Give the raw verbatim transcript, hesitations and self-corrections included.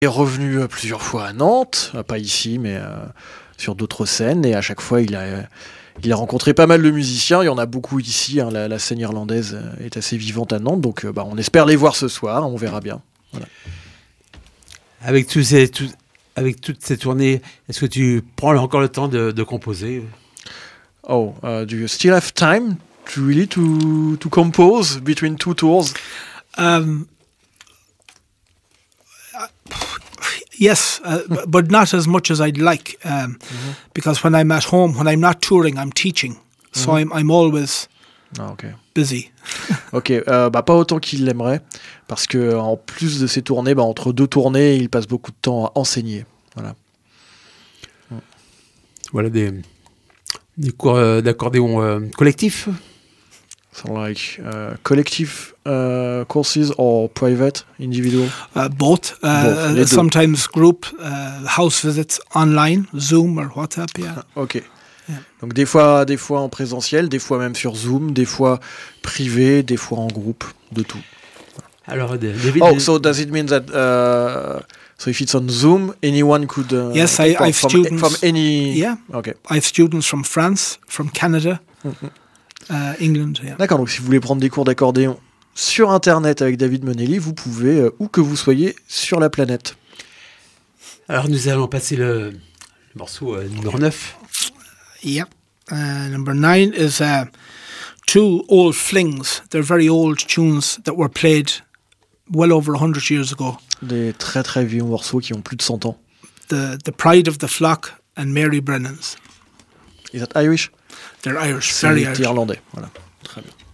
est revenu euh, plusieurs fois à Nantes, euh, pas ici, mais euh, sur d'autres scènes, et à chaque fois, il a, euh, il a rencontré pas mal de musiciens. Il y en a beaucoup ici. Hein, la, la scène irlandaise euh, est assez vivante à Nantes, donc euh, bah, on espère les voir ce soir. On verra bien. Voilà. Avec, tous ces, tout, avec toutes ces tournées, est-ce que tu prends encore le temps de, de composer? Oh, uh, do you still have time to really to to compose between two tours? Um, uh, yes, uh, b- but not as much as I'd like, um, mm-hmm. because when I'm at home, when I'm not touring, I'm teaching, so mm-hmm. I'm I'm always ah, okay. busy. Ok, euh, bah pas autant qu'il l'aimerait, parce que en plus de ses tournées, bah, entre deux tournées, il passe beaucoup de temps à enseigner. Voilà. Voilà des des cours euh, d'accordéon euh, collectif. So like uh, collective uh, courses or private, individual? Uh, both. Uh, both. Sometimes group, uh, house visits online, Zoom or WhatsApp. Yeah. Ok. Yeah. Donc des fois, des fois en présentiel, des fois même sur Zoom, des fois privé, des fois en groupe, de tout. Alors, David. Oh, so does it mean that uh, so if it's on Zoom, anyone could? Uh, yes, I, I've from, students from any. Yeah. Okay. I have students from France, from Canada. Mm-hmm. Uh, England, yeah. D'accord, donc si vous voulez prendre des cours d'accordéon sur Internet avec David Monelli, vous pouvez, euh, où que vous soyez sur la planète. Alors nous allons passer le, le morceau euh, numéro neuf. Yeah. Uh, number nine is uh, two old flings. They're very old tunes that were played well over one hundred years ago. Des très très vieux morceaux qui ont plus de cent ans. The, the Pride of the Flock and Mary Brennan's. Is that Irish? They're Irish, C'est very Irish. irlandais, voilà. Très bien.